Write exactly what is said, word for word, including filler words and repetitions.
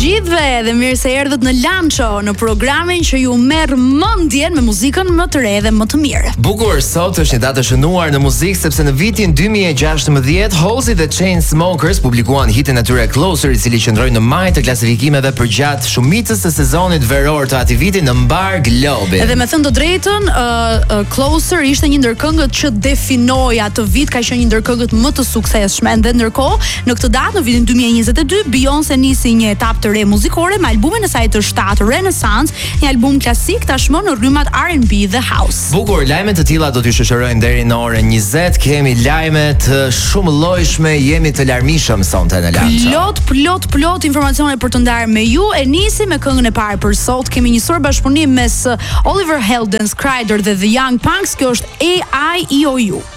gjithëve dhe mirë se erdhët në Lancho, në programin që ju merr mendjen me muzikën më të re dhe më të mirë. Bukur, sot është një datë e shënuar në muzikë sepse në vitin dy mijë e gjashtëmbëdhjetë Halsey dhe Chainsmokers publikuan hitin e tyre Closer, i cili qëndroi në maj të klasifikimeve përgjatë shumicës së sezonit veror të atij viti në mbar globin. Edhe me thënë të drejtën, uh, uh, Closer ishte një ndër këngët që definoi atë vit, ka qenë një ndër këngët më të suksesshme. Dhe ndërkohë, në këtë datë në vitin dy mijë e njëzet e dy, Beyoncé nisi një etapë të re muzikore me albumin e saj të shtatë Renaissance, një album klasik tashmë në rrymat R and B dhe House. Bukur, lajme të tilla do t'ju shoqërojmë deri në orën njëzet. Kemi lajme të shumë llojshme, jemi të larmishëm sonte në Lancho. Plot, plot, plot informacione për të ndarë me ju. E nisi me këngën e parë për sot. Kemi një sor bashkëpunim mes Oliver Heldens, Kryder dhe The Young Punks. Kjo është A I E O U.